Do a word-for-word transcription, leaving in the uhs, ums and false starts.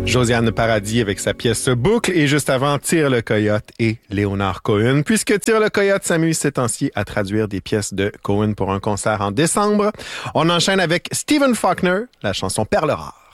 Josiane Paradis avec sa pièce Boucle et juste avant Tire le Coyote et Léonard Cohen. Puisque Tire le Coyote s'amuse ces temps-ci à traduire des pièces de Cohen pour un concert en décembre, on enchaîne avec Stephen Faulkner, la chanson Perle rare.